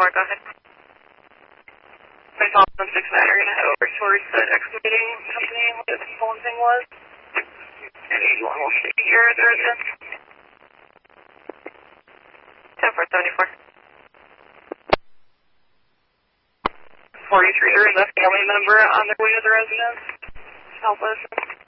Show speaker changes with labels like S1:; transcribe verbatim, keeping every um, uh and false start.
S1: four, go ahead. My call on six nine are going to head over towards the excavating company, what the phone thing was. And eighty-one will see here at the residence. ten four seventy-four. forty-three, there is a family member on their way to the residence. Help us.